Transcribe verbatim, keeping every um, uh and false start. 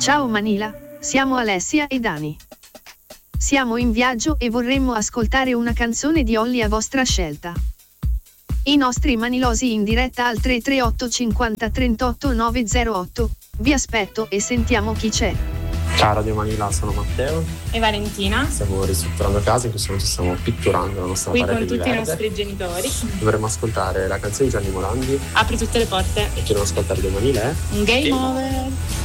Ciao Manila, siamo Alessia e Dani. Siamo in viaggio e vorremmo ascoltare una canzone di Olly a vostra scelta. I nostri manilosi in diretta al tre tre otto cinquanta trentotto novecentotto. Vi aspetto e sentiamo chi c'è. Ciao Radio Manila, sono Matteo e Valentina. Stiamo ristrutturando casa, in questo momento stiamo pitturando la nostra qui parete con tutti di verde. I nostri genitori. Dovremmo ascoltare la canzone di Gianni Morandi, Apri tutte le porte. e chi non ascolta Radio Manila è un game over.